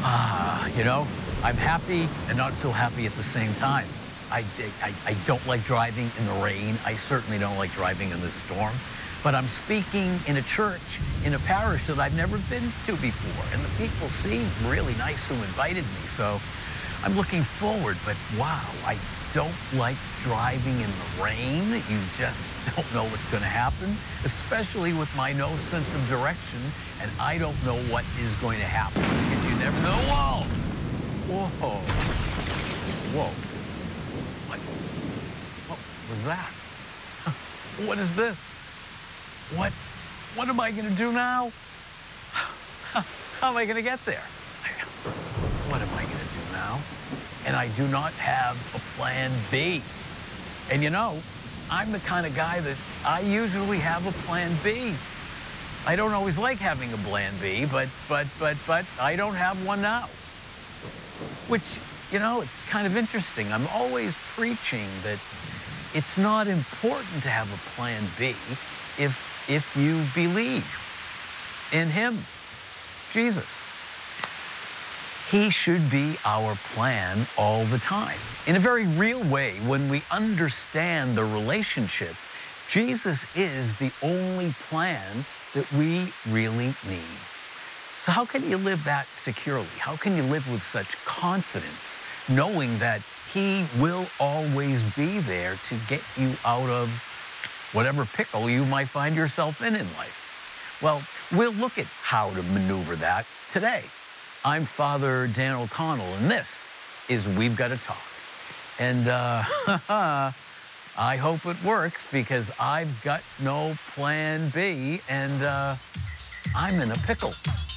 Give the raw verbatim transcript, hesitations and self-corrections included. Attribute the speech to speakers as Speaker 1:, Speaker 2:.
Speaker 1: Ah, you know, I'm happy and not so happy at the same time. I, I, I don't like driving in the rain. I certainly don't like driving in the storm. But I'm speaking in a church, in a parish that I've never been to before. And the people seem really nice who invited me. So I'm looking forward. But wow, I don't like driving in the rain. You just don't know what's going to happen, especially with my no sense of direction. And I don't know what is going to happen because you never know. Whoa! Whoa. Whoa. What? What was that? What is this? What? What am I going to do now? How am I going to get there? What am I going to do now? And I do not have a plan B. And you know, I'm the kind of guy that I usually have a plan B. I don't always like having a plan B, but, but, but, but I don't have one now. Which, you know, it's kind of interesting. I'm always preaching that it's not important to have a plan B if, if you believe in him, Jesus. He should be our plan all the time. In a very real way, when we understand the relationship, Jesus is the only plan that we really need. So how can you live that securely? How can you live with such confidence, knowing that he will always be there to get you out of whatever pickle you might find yourself in in life? Well, we'll look at how to maneuver that today. I'm Father Dan O'Connell, and this is We've Got to Talk. And uh, I hope it works because I've got no plan B, and uh, I'm in a pickle.